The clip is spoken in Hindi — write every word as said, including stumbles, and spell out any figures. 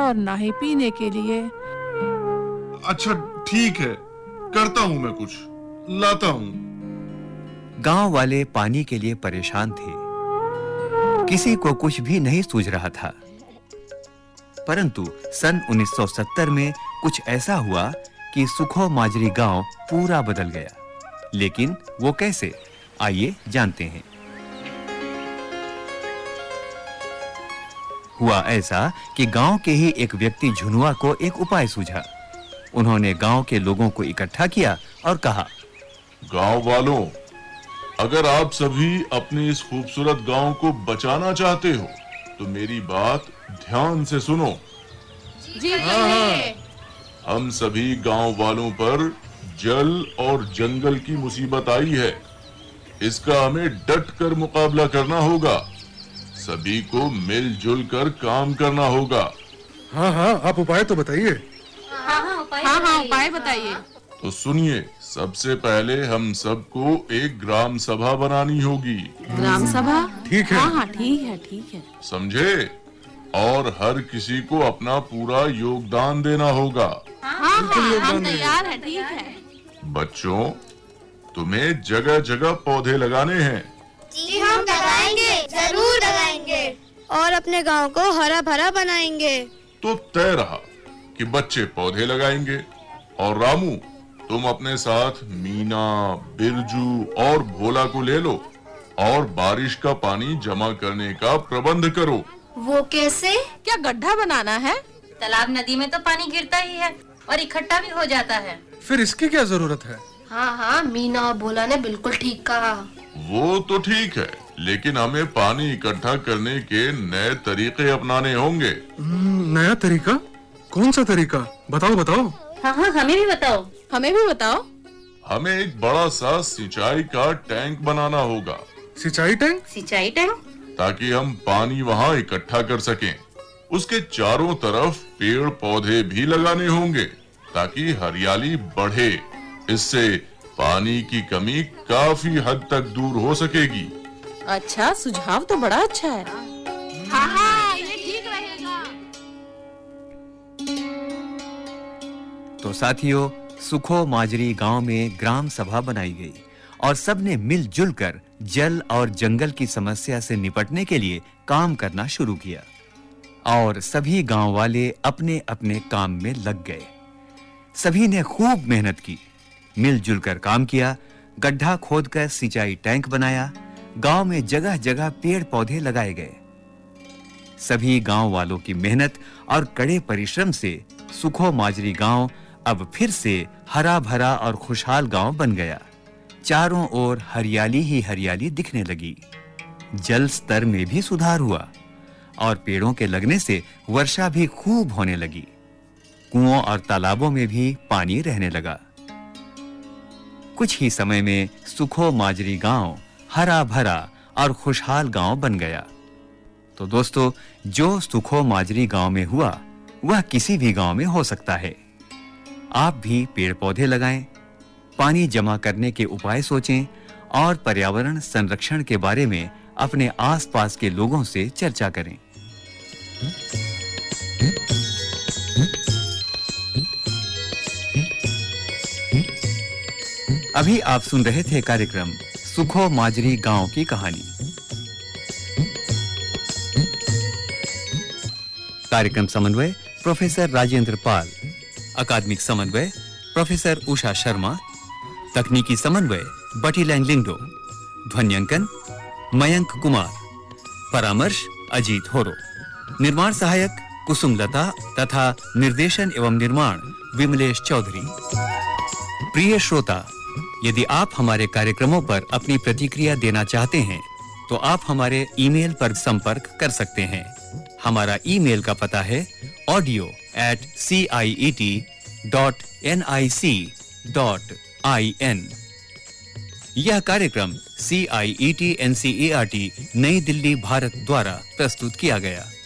और ना ही पीने के लिए। अच्छा ठीक है, करता हूँ मैं कुछ, लाता हूँ। गांव वाले पानी के लिए परेशान थे। किसी को कुछ भी नहीं सूझ रहा था। परंतु सन उन्नीस सौ सत्तर में कुछ ऐसा हुआ कि सुखो माजरी गांव पूरा बदल गया। लेकिन वो कैसे, आइए जानते हैं। हुआ ऐसा कि गांव के ही एक व्यक्ति झुनुआ को एक उपाय सूझा। उन्होंने गांव के लोगों को इकट्ठा किया और कहा, गांव वालों, अगर आप सभी अपने इस खूबसूरत गांव को बचाना चाहते हो तो मेरी बात ध्यान से सुनो। जी कहिए। हम सभी गांव वालों पर जल और जंगल की मुसीबत आई है। इसका हमें डट कर मुकाबला करना होगा। सभी को मिलजुल कर काम करना होगा। हाँ हाँ, आप उपाय तो बताइए। हाँ हाँ उपाय हाँ, हाँ, उपाय बताइए। तो सुनिए, सबसे पहले हम सबको एक ग्राम सभा बनानी होगी। ग्राम सभा? ठीक है। हाँ हाँ ठीक है ठीक है। समझे? और हर किसी को अपना पूरा योगदान देना होगा। हाँ हाँ हम तैयार हैं, ठीक है। बच्चों, तुम्हें जगह जगह पौधे लगाने हैं। जी हम लगाएंगे, जरूर लगाएंगे और अपने गांव को हरा भरा बनाएंगे। तो तय रहा कि बच्चे पौधे लगाएंगे और रामू, तुम अपने साथ मीना, बिरजू और भोला को ले लो और बारिश का पानी जमा करने का प्रबंध करो। वो कैसे? क्या गड्ढा बनाना है? तालाब नदी में तो पानी गिरता ही है और इकट्ठा भी हो जाता है। फिर इसकी क्या जरूरत है? हाँ हाँ, मीना और भोला ने बिल्कुल ठीक कहा। वो तो ठीक है, लेकिन हमें पानी इकट्ठा करने के नए तरीके अपनाने होंगे। नया तरीका? कौन सा तरीका? बताओ बताओ। हाँ हाँ हमें भी बताओ। हमें भी बताओ। हमें एक बड़ा सा सिंचाई का टैंक बनाना होगा। सिंचाई टैंक? सिंचाई टैंक? ताकि हम पानी वहाँ इकट्ठा कर सकें। उसके चारों तरफ पेड़ पौधे भी लगाने होंगे ताकि हरियाली बढ़े। इससे पानी की कमी काफी हद तक दूर हो सकेगी। अच्छा, सुझाव तो बड़ा अच्छा है। हाँ हाँ ये ठीक रहेगा। तो साथियों, सुखो माजरी गांव में ग्राम सभा बनाई गई और सबने मिलजुल कर जल और जंगल की समस्या से निपटने के लिए काम करना शुरू किया और सभी गांव वाले अपने अपने काम में लग गए। सभी ने खूब मेहनत की, मिलजुल कर काम किया, गड्ढा खोदकर सिंचाई टैंक बनाया, गांव में जगह-जगह पेड़ पौधे लगाए गए। सभी गांव वालों की मेहनत और कड़े परिश्रम से सुखो माजरी गांव अब फिर से हरा भरा और खुशहाल गांव बन गया। चारों ओर हरियाली ही हरियाली दिखने लगी। जल स्तर में भी सुधार हुआ और पेड़ों के लगने से वर्षा भी खूब होने लगी। कुओं और तालाबों में भी पानी रहने लगा। कुछ ही समय में सुखो माजरी गांव हरा भरा और खुशहाल गांव बन गया। तो दोस्तों, जो सुखो माजरी गांव में हुआ वह किसी भी गांव में हो सकता है। आप भी पेड़ पौधे लगाएं, पानी जमा करने के उपाय सोचें और पर्यावरण संरक्षण के बारे में अपने आसपास के लोगों से चर्चा करें। अभी आप सुन रहे थे कार्यक्रम सुखो माजरी गांव की कहानी। कार्यक्रम समन्वय प्रोफेसर राजेंद्र पाल, अकादमिक समन्वय प्रोफेसर उषा शर्मा, तकनीकी समन्वय बटी लैंगलिंगडो, ध्वन्यांकन मयंक कुमार, परामर्श अजीत होरो, निर्माण सहायक कुसुम लता तथा निर्देशन एवं निर्माण विमलेश चौधरी। प्रिय श्रोता, यदि आप हमारे कार्यक्रमों पर अपनी प्रतिक्रिया देना चाहते हैं तो आप हमारे ईमेल पर संपर्क कर सकते हैं। हमारा ईमेल का पता है audio at ciet dot nic dot in। यह कार्यक्रम C I E T N C E R T नई दिल्ली भारत द्वारा प्रस्तुत किया गया।